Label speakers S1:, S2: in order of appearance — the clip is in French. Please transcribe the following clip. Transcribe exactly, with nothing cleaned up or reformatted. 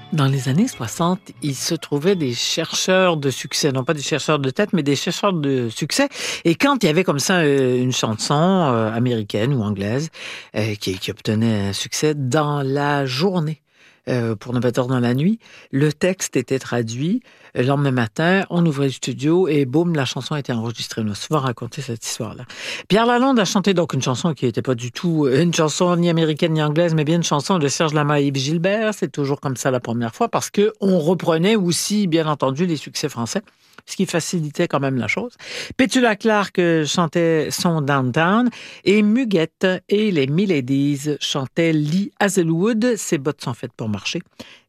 S1: Dans les années soixante, il se trouvait des chercheurs de succès, non pas des chercheurs de tête, mais des chercheurs de succès. Et quand il y avait comme ça euh, une chanson euh, américaine ou anglaise euh, qui, qui obtenait un succès dans la journée, euh, pour ne pas dire dans la nuit, le texte était traduit. Le lendemain matin, on ouvrait le studio et boum, la chanson a été enregistrée. On a souvent raconté cette histoire-là. Pierre Lalonde a chanté donc une chanson qui n'était pas du tout une chanson ni américaine ni anglaise, mais bien une chanson de Serge Lama et Yves Gilbert. C'est toujours comme ça la première fois parce que on reprenait aussi, bien entendu, les succès français, ce qui facilitait quand même la chose. Petula Clark chantait son Downtown et Muguette et les Miladies chantaient Lee Hazelwood. Ses bottes sont faites pour marcher.